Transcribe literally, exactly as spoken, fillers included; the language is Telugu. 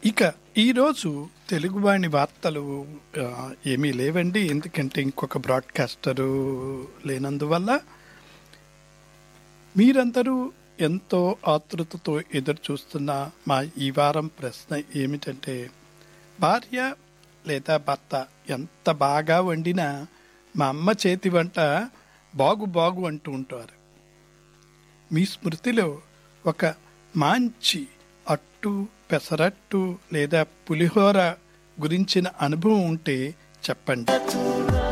ఇక ఈరోజు తెలుగువాణి వార్తలు ఆ, ఏమీ లేవండి. ఎందుకంటే ఇంకొక బ్రాడ్కాస్టరు లేనందువల్ల మీరందరూ ఎంతో ఆతృతతో ఎదురు చూస్తున్న మా ఈ వారం ప్రశ్న ఏమిటంటే, భార్య లేదా భర్త ఎంత బాగా వండినా మా అమ్మ చేతి వంట బాగు బాగు అంటూ ఉంటారు. మీ స్మృతిలో ఒక మంచి అట్టు, పెసరట్టు లేదా పులిహోర గురించిన అనుభవం ఉంటే చెప్పండి.